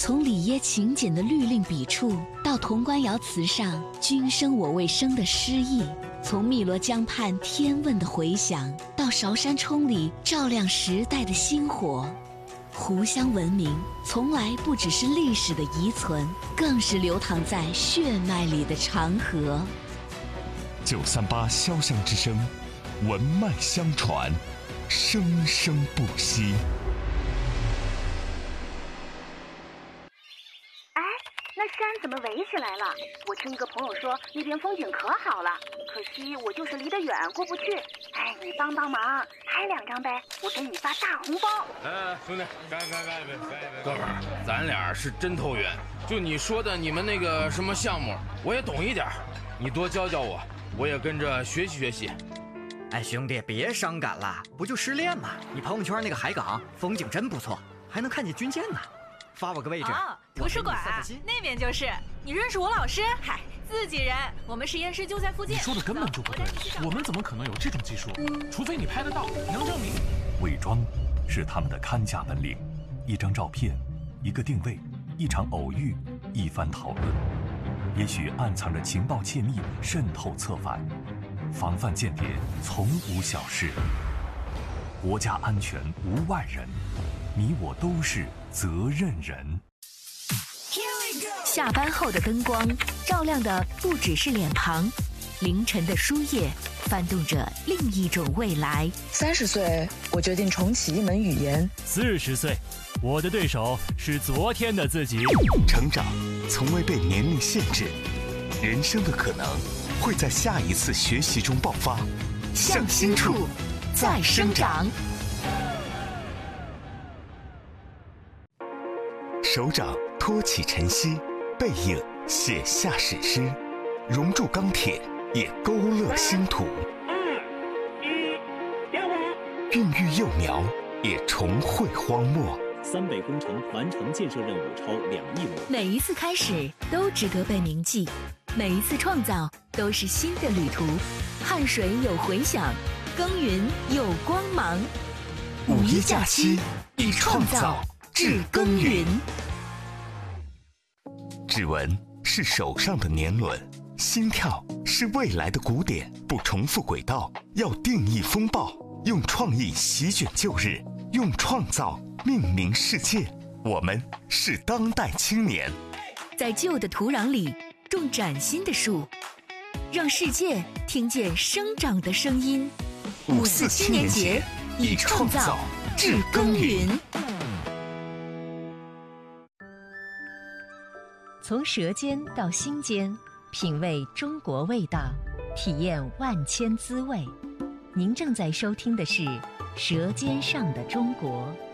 从里耶勤俭的律令笔触，到潼关窑瓷上君生我未生的诗意；从汨罗江畔天问的回响，到韶山冲里照亮时代的星火。湖湘文明从来不只是历史的遗存，更是流淌在血脉里的长河。 938潇湘之声，文脉相传，生生不息。 那山怎么围起来了？我听一个朋友说那边风景可好了，可惜我就是离得远过不去。哎，你帮帮忙，拍2张呗，我给你发大红包。 兄弟，干！哥们儿，咱俩是真投缘。就你说的你们那个什么项目，我也懂一点，你多教教我，我也跟着学习学习。 哎，兄弟，别伤感了，不就失恋吗？你朋友圈那个海港风景真不错，还能看见军舰呢。发我个位置。 图书馆那边就是。你认识我老师？嗨，自己人，我们实验室就在附近。 你说的根本就不对，我们怎么可能有这种技术？除非你拍得到，能证明。 伪装是他们的看家本领，一张照片，一个定位，一场偶遇，一番讨论，也许暗藏着情报窃密渗透策反。防范间谍从无小事，国家安全无外人，你我都是责任人。 下班后的灯光照亮的不只是脸庞，凌晨的书页翻动着另一种未来。 30岁，我决定重启一门语言。 40岁，我的对手是昨天的自己。 成长从未被年龄限制，人生的可能会在下一次学习中爆发。 向心处，再生长。 手掌托起晨曦，背影写下史诗，熔铸钢铁，也勾勒星途。孕育幼苗，也重绘荒漠。 三北工程完成建设任务超2亿亩。 每一次开始都值得被铭记，每一次创造都是新的旅途。汗水有回响，耕耘有光芒。 五一假期，以创造至耕耘。指纹是手上的年轮，心跳是未来的鼓点，不重复轨道，要定义风暴，用创意席卷旧日，用创造命名世界。我们是当代青年， 在旧的土壤里种崭新的树，让世界听见生长的声音。 54青年节，以创造至耕耘。 从舌尖到心间，品味中国味道，体验万千滋味。您正在收听的是《舌尖上的中国》。